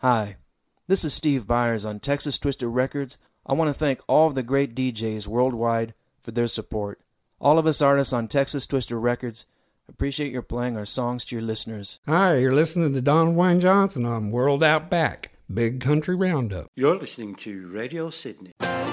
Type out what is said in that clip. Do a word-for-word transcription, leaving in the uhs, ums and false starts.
Hi, this is Steve Byers on Texas Twister Records. I want to thank all of the great D Js worldwide for their support. All of us artists on Texas Twister Records appreciate your playing our songs to your listeners. Hi, you're listening to Don Wayne Johnson on World Out Back, Big Country Roundup. You're listening to Radio Sydney.